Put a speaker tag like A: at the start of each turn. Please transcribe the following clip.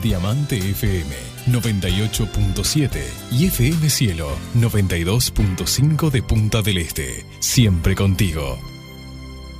A: Diamante FM 98.7 y FM Cielo 92.5 de Punta del Este. Siempre contigo.